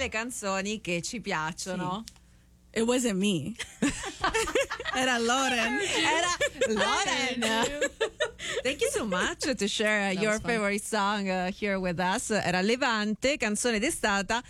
le canzoni che ci piacciono. Sì. It wasn't me. Era Lauren. Thank you so much to share your favorite song here with us. Era Levante, canzone d'estate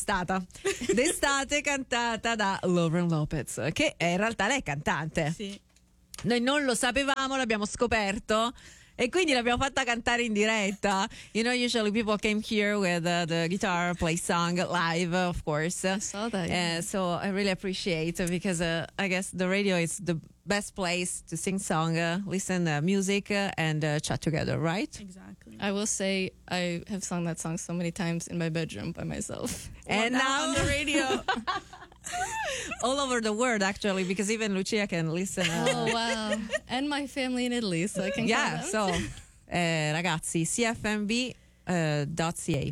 cantata da Lauren Lopez, che in realtà lei è cantante. Sì. Noi non lo sapevamo, l'abbiamo scoperto e quindi l'abbiamo fatta cantare in diretta. You know, usually people came here with the guitar, play song live, of course. I saw that. Yeah. So I really appreciate it because I guess the radio is the best place to sing song, listen music, and chat together, right? Exactly. I will say I have sung that song so many times in my bedroom by myself. And now on the radio. all over the world, actually, because even Lucia can listen. Oh, wow. And my family in Italy, so I can Yeah, call them. so ragazzi, cfmb.ca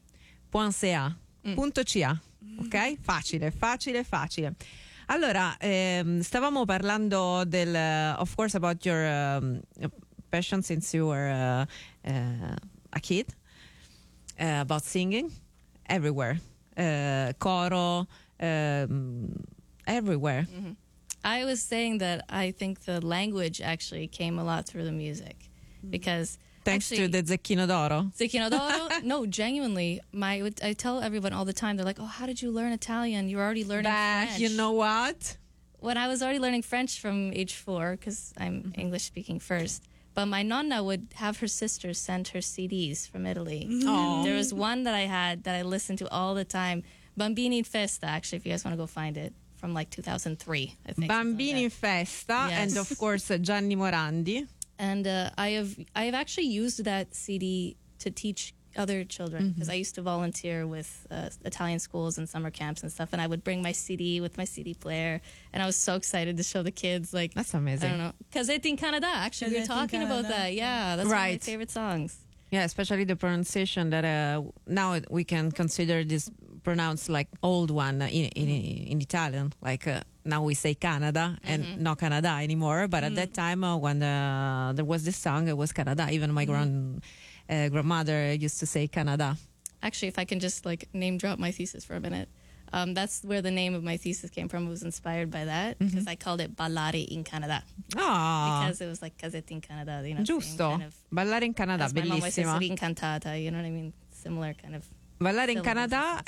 .ca, ok? Facile. Allora, stavamo parlando of course, about your passion since you were a kid, about singing everywhere, coro, everywhere. Mm-hmm. I was saying that I think the language actually came a lot through the music because Thanks actually, to the Zecchino d'Oro. Zecchino d'Oro? No, genuinely. I tell everyone all the time, they're like, oh, how did you learn Italian? You were already learning French. You know what? When I was already learning French from age 4, because I'm English speaking first, but my nonna would have her sisters send her CDs from Italy. Aww. There was one that I had that I listened to all the time. Bambini in Festa, actually, if you guys want to go find it, from like 2003, I think. Bambini in Festa, Yes. and of course Gianni Morandi. And I have actually used that CD to teach other children because I used to volunteer with Italian schools and summer camps and stuff, and I would bring my CD with my CD player, and I was so excited to show the kids. Like, That's amazing. I don't know, Casette in Canada. Actually, we were Casette in talking about Canada. that. Yeah, that's one of my Right. favorite songs. Yeah, especially the pronunciation that now we can consider this pronounced like old one in Italian. Like now we say Canada and not Canada anymore. But at that time when there was this song, it was Canada. Even my grandmother used to say Canada. Actually, if I can just like name drop my thesis for a minute. That's where the name of my thesis came from. It was inspired by that because I called it Ballare in Canada. Ah, Because it was like Casette in Canada, you know, same giusto. kind of, Ballare in Canada, as my mom always says, bellissima. rincantata, you know what I mean? Similar kind of. Ballare in syllables. Canada,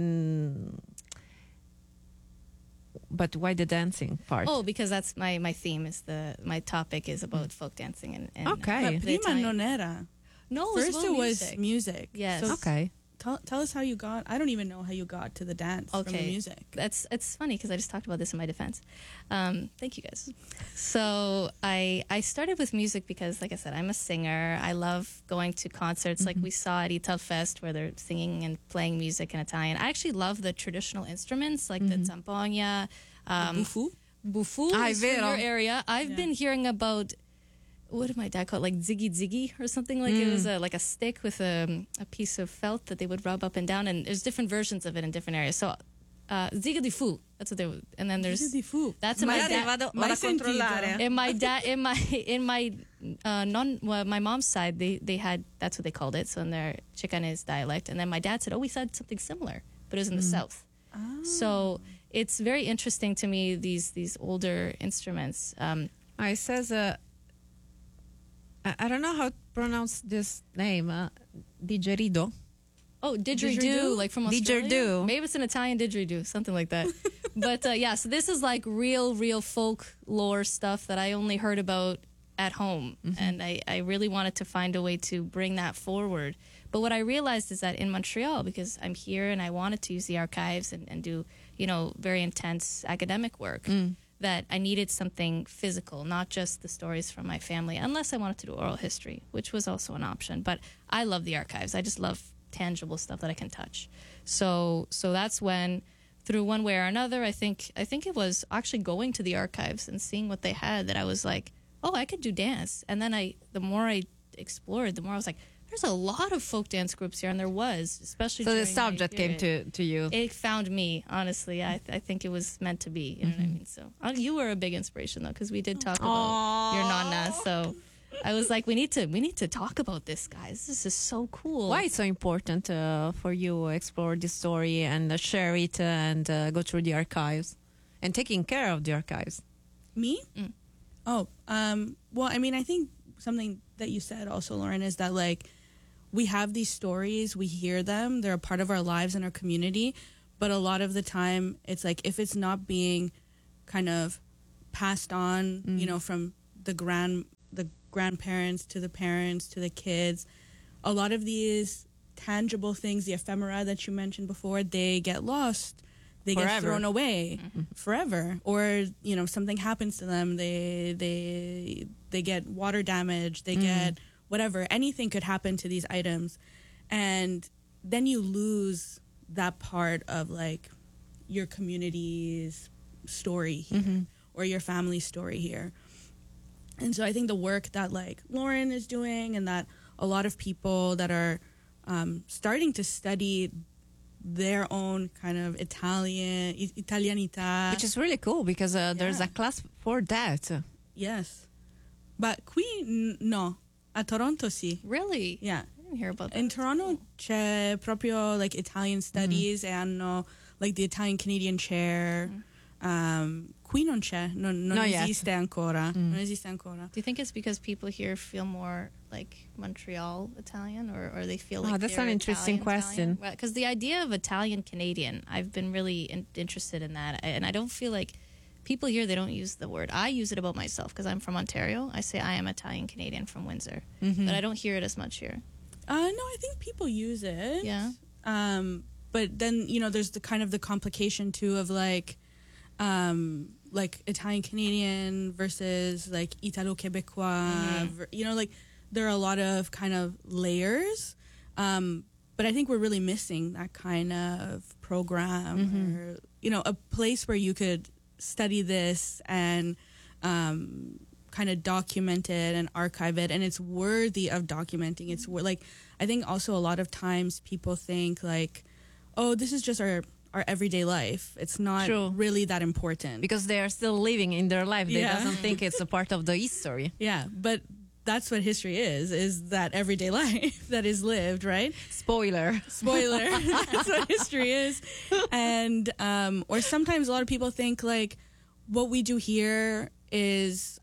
but why the dancing part? Oh, because that's my theme. My topic is about folk dancing and Okay. But the prima Italian- non era. No, First about it was music. music. Yes. So Okay. tell us how you got. I don't even know how you got to the dance from the Okay. music. It's funny because I just talked about this in my defense. Thank you guys. So I started with music because, like I said, I'm a singer. I love going to concerts like we saw at Ital Fest where they're singing and playing music in Italian. I actually love the traditional instruments like the zampogna, Bufu? bufu Ah, is è from vero. your area. I've been hearing about, what did my dad call it? Like ziggy or something. Like it was like a stick with a piece of felt that they would rub up and down, and there's different versions of it in different areas. So ziga di fu, that's what they would. And then there's Ziga di fu. that's in my Magari dad. vado mai a controllare. sentito. In my dad, my mom's side, they had, that's what they called it. So in their Chicanese dialect, and then my dad said, "Oh, we said something similar, but it was in the south." So it's very interesting to me, these older instruments. It says, I don't know how to pronounce this name, digerido. Oh, didgeridoo, Didgeridoo? like from Australia? Didgeridoo. Maybe it's an Italian didgeridoo, something like that. But yeah, so this is like real folklore stuff that I only heard about at home. And I really wanted to find a way to bring that forward. But what I realized is that in Montreal, because I'm here and I wanted to use the archives and do, you know, very intense academic work, that I needed something physical, not just the stories from my family, unless I wanted to do oral history, which was also an option. But I love the archives. I just love tangible stuff that I can touch. So that's when, through one way or another, I think it was actually going to the archives and seeing what they had that I was like, oh, I could do dance. And then the more I explored, the more I was like, there's a lot of folk dance groups here, and there was, especially So the during my subject came period. to you. It found me, honestly. I think it was meant to be. You know what I mean? So you were a big inspiration, though, because we did talk about your nonna. So I was like, we need to talk about this, guys. This is so cool. Why it's so important for you explore this story and share it and go through the archives and taking care of the archives? Me? Oh, well, I mean, I think something that you said also, Lauren, is that like we have these stories, we hear them, they're a part of our lives and our community, but a lot of the time it's like if it's not being kind of passed on, you know, from the grandparents to the parents to the kids, a lot of these tangible things, the ephemera that you mentioned before, they get lost. They get thrown away forever, or you know something happens to them. They get water damage. They get whatever. Anything could happen to these items, and then you lose that part of like your community's story here or your family's story here. And so I think the work that like Lauren is doing, and that a lot of people that are starting to study their own kind of Italianità. Which is really cool because there's a class for that. Yes. But qui no. A Toronto sì. Really? Yeah. I didn't hear about that. In Toronto c'è proprio like Italian studies e hanno like the Italian Canadian chair. Qui non c'è, non esiste ancora. Non esiste ancora. Do you think it's because people here feel more like Montreal Italian, or they feel like that's they're an interesting question. Because the idea of Italian Canadian, I've been really interested in that, and I don't feel like people here, they don't use the word. I use it about myself because I'm from Ontario. I say I am Italian Canadian from Windsor, but I don't hear it as much here. No, I think people use it. Yeah. But then you know, there's the kind of the complication too of like Italian Canadian versus like Italo Quebecois. You know, like there are a lot of kind of layers. But I think we're really missing that kind of program or, you know, a place where you could study this and kind of document it and archive it. And it's worthy of documenting. It's like, I think also a lot of times people think like, oh, this is just our everyday life. It's not really that important. Because they are still living in their life. They doesn't think it's a part of the history. Yeah, but that's what history is that everyday life that is lived, right? Spoiler. That's what history is. And or sometimes a lot of people think like what we do here is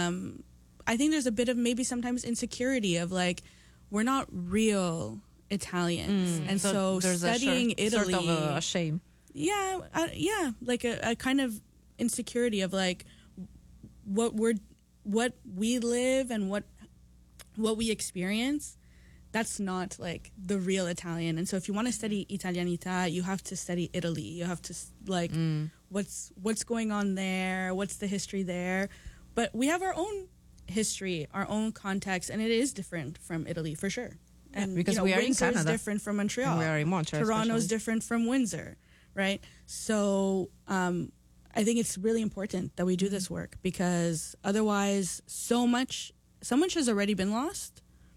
I think there's a bit of maybe sometimes insecurity of like we're not real Italians, and so studying Italy, sort of a shame. Yeah, like a kind of insecurity of like what we live and what we experience. That's not like the real Italian. And so if you want to study Italianità, you have to study Italy. You have to like what's going on there, what's the history there. But we have our own history, our own context, and it is different from Italy for sure. And because you know, we are Windsor in Canada. is different from Montreal. And we are in Montreal. Toronto's different from Windsor, right? So I think it's really important that we do this work because otherwise so much has already been lost.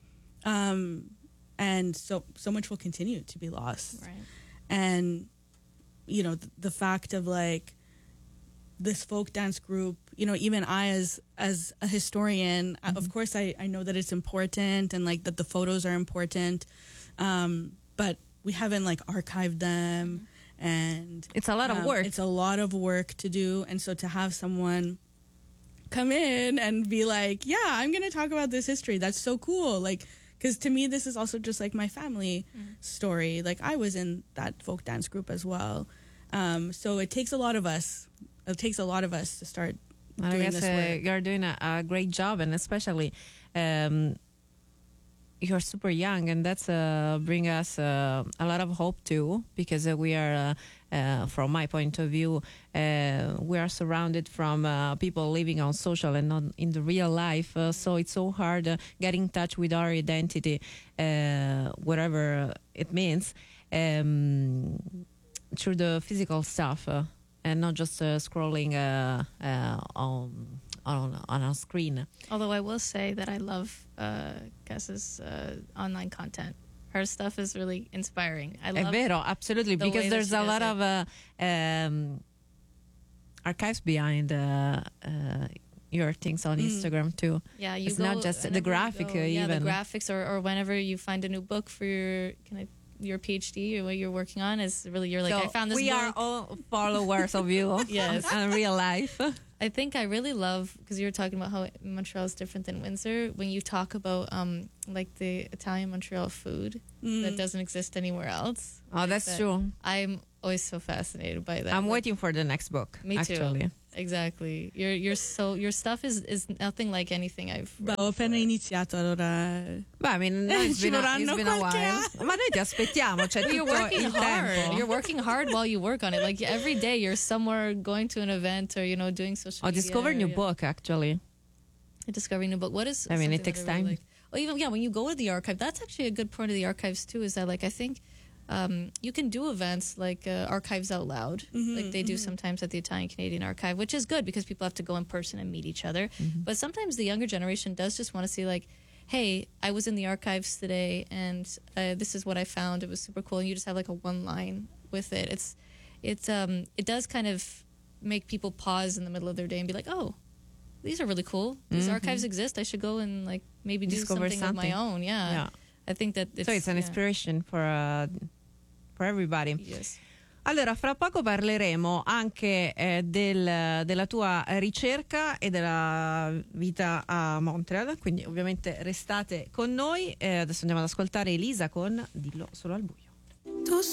And so much will continue to be lost. Right. And, you know, the fact of like this folk dance group, you know, even I as a historian, of course I know that it's important and like that the photos are important. But we haven't like archived them, and it's a lot of work. It's a lot of work to do. And so to have someone come in and be like, yeah, I'm going to talk about this history. That's so cool. Like, because to me, this is also just like my family story. Like I was in that folk dance group as well. So it takes a lot of us. It takes a lot of us to start doing this work. You're doing a great job, and especially you're super young, and that's bring us a lot of hope too, because we are, from my point of view, we are surrounded from people living on social and not in the real life. So it's so hard getting in touch with our identity, whatever it means, through the physical stuff. And not just scrolling on a screen. Although I will say that I love Gus's online content. Her stuff is really inspiring. I love È vero, absolutely, because there's a lot of archives behind your things on Instagram too. Yeah, you it's go, not just the whenever you graphic go, yeah, even. the graphics, or whenever you find a new book for your PhD or what you're working on is really, you're like, So I found this we book. are all followers of you. Yes. In real life. I think I really love, because you were talking about how Montreal is different than Windsor, when you talk about like the Italian Montreal food that doesn't exist anywhere else. Oh, that's true. I'm always so fascinated by that. I'm waiting for the next book. Me actually. too. Exactly. Your stuff is nothing like anything I've read. Ho appena iniziato, allora. Beh, I mean, it's Ci been a vorranno while. qualche Ma noi ti aspettiamo, cioè You're tutto working il hard. tempo. You're working hard while you work on it. Like every day, you're somewhere going to an event or doing social media. Discover new book actually. Discovering new book. What is? I mean, it something takes that I really time. like? Oh, even when you go to the archive, that's actually a good part of the archives too. Is that like I think you can do events like Archives Out Loud, like they do sometimes at the Italian Canadian Archive, which is good because people have to go in person and meet each other. But sometimes the younger generation does just want to see like, hey, I was in the archives today and this is what I found. It was super cool. And you just have like a one line with it. It does kind of make people pause in the middle of their day and be like, oh, these are really cool. These archives exist. I should go and like maybe do Discover something of my own. Yeah. I think that So it's an inspiration for everybody. Yes. Allora, fra poco parleremo anche della tua ricerca e della vita a Montreal, quindi ovviamente restate con noi. Adesso andiamo ad ascoltare Elisa con Dillo solo al buio. Tu